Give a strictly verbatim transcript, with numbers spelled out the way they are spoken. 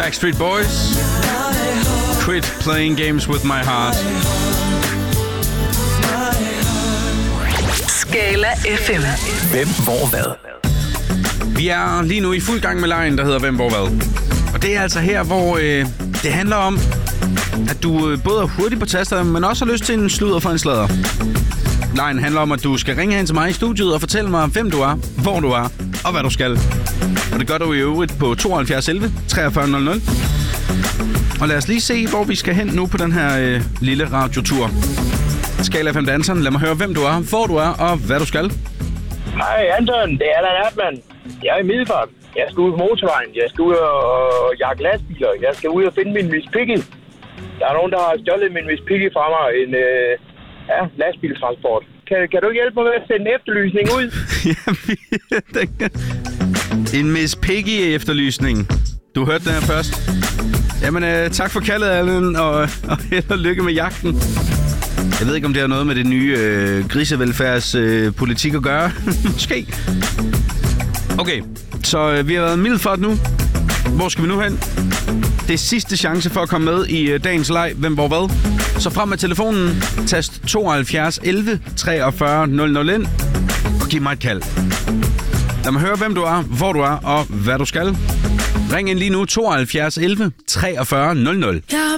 Backstreet Boys. Quit playing games with my heart. Skala F M. Hvem, hvor, hvad? Vi er lige nu i fuld gang med lejen, der hedder Hvem, hvor, hvad. Og det er altså her, hvor øh, det handler om, at du øh, både er hurtig på taster, men også har lyst til en sludder for en sladder. Lejen handler om, at du skal ringe hen til mig i studiet og fortælle mig, hvem du er, hvor du er og hvad du skal. Og det gør du i øvrigt på tooghalvfjerds elleve treogfyrre nul nul. Og lad os lige se, hvor vi skal hen nu på den her øh, lille radiotur. Skala F M danseren, lad mig høre, hvem du er, hvor du er og hvad du skal. Hej Anton, det er Allan Ertmann. Jeg er i Middelfart. Jeg skal ud på motorvejen. Jeg skal ud og jagte lastbiler. Jeg skal ud og finde min Miss Piggy. Der er nogen, der har stjålet min Miss Piggy fra mig. En øh, ja, lastbiltransport. Kan, kan du ikke hjælpe mig med at sende en efterlysning ud? En Miss Piggy efterlysning. Du hørte den her først. Jamen, øh, tak for kaldet, Allan, og, og held og lykke med jagten. Jeg ved ikke, om det har noget med det nye øh, grisevelfærdspolitik øh, at gøre. Måske. Okay, så øh, vi har været i Middelfart nu. Hvor skal vi nu hen? Det er sidste chance for at komme med i øh, dagens leg. Hvem, hvor, hvad? Så frem med telefonen. Tast tooghalvfjerds elleve treogfyrre nul nul ind. Og giv mig et kald. Lad mig høre, hvem du er, hvor du er og hvad du skal. Ring ind lige nu. tooghalvfjerds elleve treogfyrre nul nul. Jeg